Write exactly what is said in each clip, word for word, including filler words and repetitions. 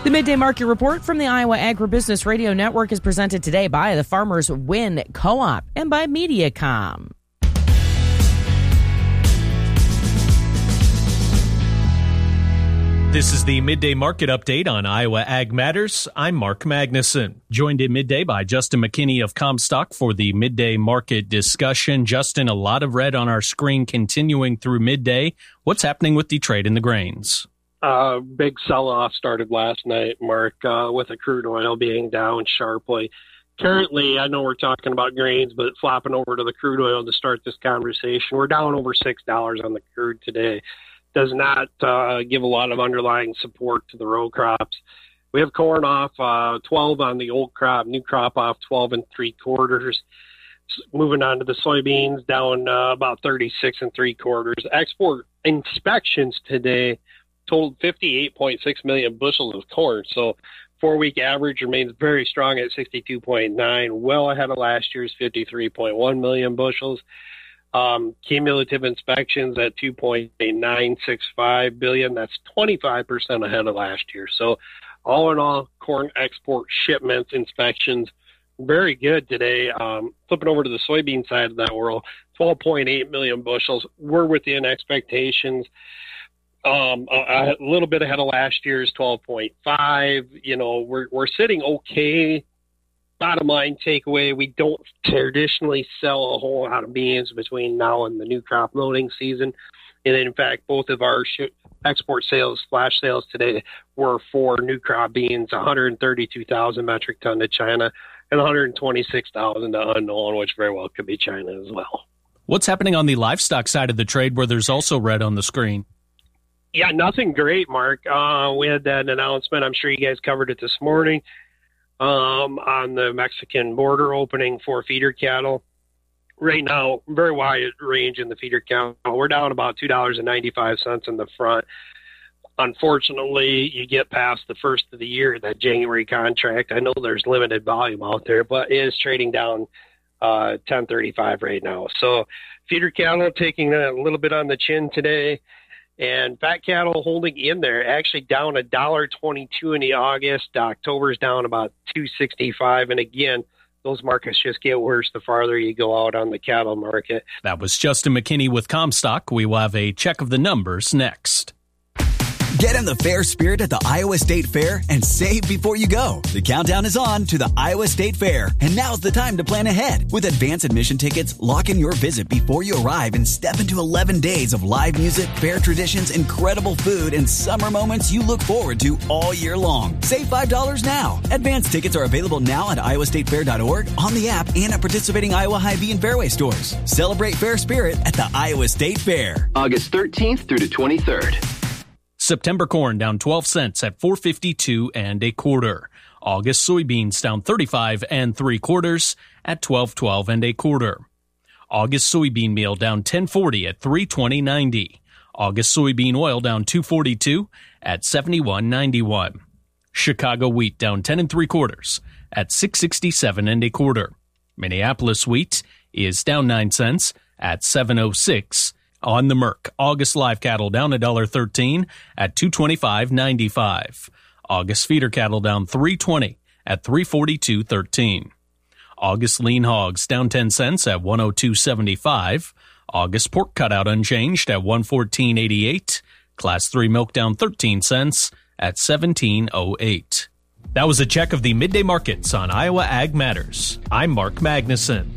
The Midday Market Report from the Iowa Agribusiness Radio Network is presented today by the Farmers Win Co-op and by Mediacom. This is the Midday Market Update on Iowa Ag Matters. I'm Mark Magnuson, joined in midday by Justin McKinney of Comstock for the Midday Market discussion. Justin, a lot of red on our screen continuing through midday. What's happening with the trade in the grains? Uh, big sell-off started last night, Mark, uh, with the crude oil being down sharply. Currently, I know we're talking about grains, but flopping over to the crude oil to start this conversation, we're down over six dollars on the crude today. Does not uh, give a lot of underlying support to the row crops. We have corn off uh, twelve on the old crop, new crop off twelve and three quarters. Moving on to the soybeans, down uh, about thirty-six and three quarters. Export inspections today totaled fifty-eight point six million bushels of corn. So four-week average remains very strong at sixty-two point nine, well ahead of last year's fifty-three point one million bushels. Um, cumulative inspections at two point nine six five billion. That's twenty-five percent ahead of last year. So all in all, corn export shipments, inspections, very good today. Um, flipping over to the soybean side of that world, twelve point eight million bushels. We're within expectations. Um, a, a little bit ahead of last year's twelve point five. You know, we're we're sitting okay. Bottom line takeaway, we don't traditionally sell a whole lot of beans between now and the new crop loading season. And in fact, both of our sh- export sales, flash sales today, were for new crop beans, one hundred thirty-two thousand metric ton to China and one hundred twenty-six thousand to unknown, which very well could be China as well. What's happening on the livestock side of the trade where there's also red on the screen? Yeah, nothing great, Mark. Uh, we had that announcement. I'm sure you guys covered it this morning. Um, on the Mexican border opening for feeder cattle. Right now, very wide range in the feeder cattle. We're down about two dollars and ninety-five cents in the front. Unfortunately, you get past the first of the year, that January contract. I know there's limited volume out there, but it is trading down uh, ten thirty-five right now. So feeder cattle taking a little bit on the chin today. And fat cattle holding in there, actually down one dollar twenty-two in the August. October's down about two sixty-five. And again, those markets just get worse the farther you go out on the cattle market. That was Justin McKinney with Comstock. We will have a check of the numbers next. Get in the fair spirit at the Iowa State Fair and save before you go. The countdown is on to the Iowa State Fair, and now's the time to plan ahead. With advance admission tickets, lock in your visit before you arrive and step into eleven days of live music, fair traditions, incredible food, and summer moments you look forward to all year long. Save five dollars now. Advance tickets are available now at iowa state fair dot org, on the app, and at participating Iowa Hy-Vee and Fairway stores. Celebrate fair spirit at the Iowa State Fair. August thirteenth through the twenty-third. September corn down twelve cents at four fifty-two and a quarter. August soybeans down thirty-five and three quarters at twelve twelve and a quarter. August soybean meal down ten forty at three twenty ninety. August soybean oil down two forty-two at seventy-one ninety-one. Chicago wheat down ten and three quarters at six sixty-seven and a quarter. Minneapolis wheat is down nine cents at seven oh six. On the Merc, August live cattle down one dollar thirteen at two twenty-five ninety-five. August feeder cattle down three twenty at three forty-two thirteen. August lean hogs down ten cents at one oh two seventy-five. August pork cutout unchanged at one fourteen eighty-eight. Class three milk down thirteen cents at seventeen oh eight. That was a check of the midday markets on Iowa Ag Matters. I'm Mark Magnuson.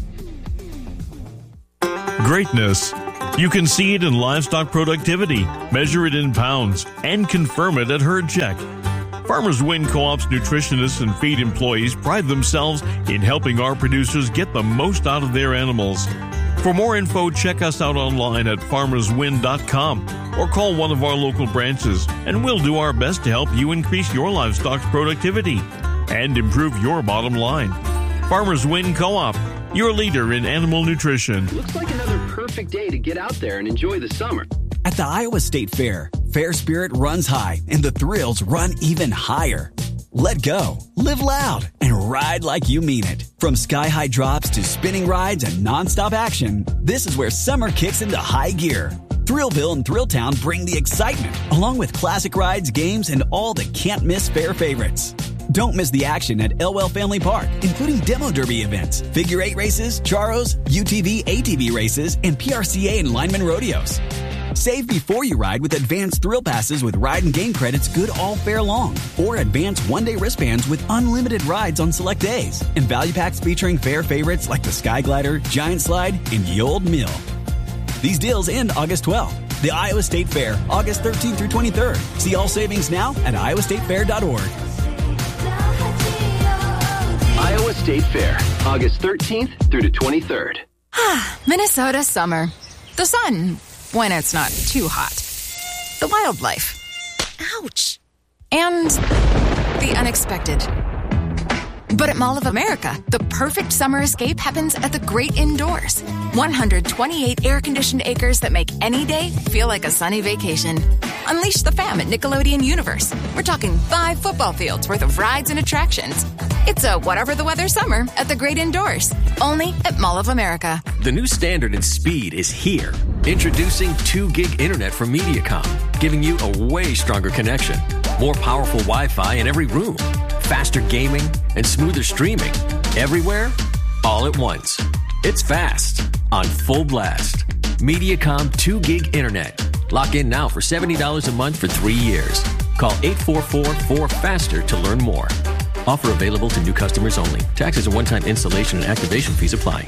Greatness. You can see it in livestock productivity, measure it in pounds, and confirm it at Herd Check. Farmers Win Co-op's nutritionists and feed employees pride themselves in helping our producers get the most out of their animals. For more info, check us out online at farmers win dot com or call one of our local branches, and we'll do our best to help you increase your livestock's productivity and improve your bottom line. Farmers Win Co-op, your leader in animal nutrition. Looks like another perfect day to get out there and enjoy the summer. At the Iowa State Fair, fair spirit runs high and the thrills run even higher. Let go, live loud, and ride like you mean it. From sky-high drops to spinning rides and nonstop action, this is where summer kicks into high gear. Thrillville and Thrilltown bring the excitement, along with classic rides, games, and all the can't-miss fair favorites. Don't miss the action at Elwell Family Park, including demo derby events, figure eight races, charros, U T V, A T V races, and P R C A and lineman rodeos. Save before you ride with advanced thrill passes with ride and game credits good all fair long, or advanced one-day wristbands with unlimited rides on select days, and value packs featuring fair favorites like the Sky Glider, Giant Slide, and Ye Olde Mill. These deals end August twelfth. The Iowa State Fair, August thirteenth through twenty-third. See all savings now at iowa state fair dot org. Iowa State Fair, August thirteenth through the twenty-third. Minnesota summer. The sun, when it's not too hot. The wildlife. Ouch. And the unexpected. But at Mall of America, the perfect summer escape happens at the great indoors. one hundred twenty-eight air-conditioned acres that make any day feel like a sunny vacation. Unleash the fam at Nickelodeon Universe. We're talking five football fields worth of rides and attractions. It's a whatever the weather summer at the great indoors. Only at Mall of America. The new standard in speed is here. Introducing two gig internet from Mediacom, giving you a way stronger connection. More powerful Wi-Fi in every room. Faster gaming and smoother streaming. Everywhere, all at once. It's fast, on full blast. Mediacom two gig internet. Lock in now for seventy dollars a month for three years. Call eight four four, four FASTER to learn more. Offer available to new customers only. Taxes and one-time installation and activation fees apply.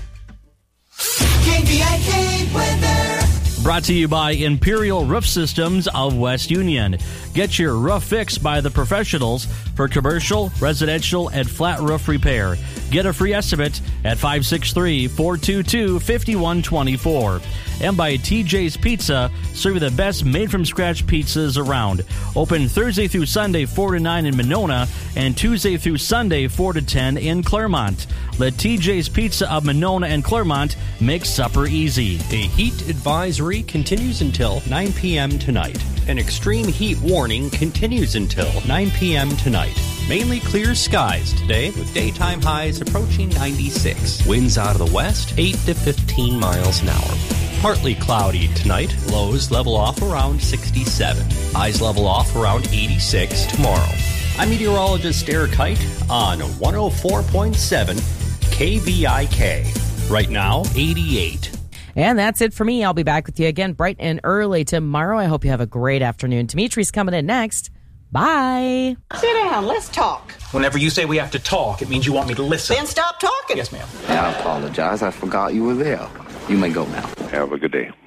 K V I K weather. Brought to you by Imperial Roof Systems of West Union. Get your roof fixed by the professionals for commercial, residential, and flat roof repair. Get a free estimate at five six three, four two two, five one two four. And by T J's Pizza, serving the best made-from-scratch pizzas around. Open Thursday through Sunday, four to nine in Monona, and Tuesday through Sunday, four to ten in Claremont. Let T J's Pizza of Monona and Claremont make supper easy. A heat advisory continues until nine p.m. tonight. An extreme heat warning continues until nine p.m. tonight. Mainly clear skies today with daytime highs approaching ninety-six. Winds out of the west, eight to fifteen miles an hour. Partly cloudy tonight. Lows level off around sixty-seven. Highs level off around eighty-six tomorrow. I'm meteorologist Eric Height on one oh four point seven K V I K. Right now, eighty-eight. And that's it for me. I'll be back with you again bright and early tomorrow. I hope you have a great afternoon. Dimitri's coming in next. Bye. Sit down. Let's talk. Whenever you say we have to talk, it means you want me to listen. Then stop talking. Yes, ma'am. I apologize. I forgot you were there. You may go now. Have a good day.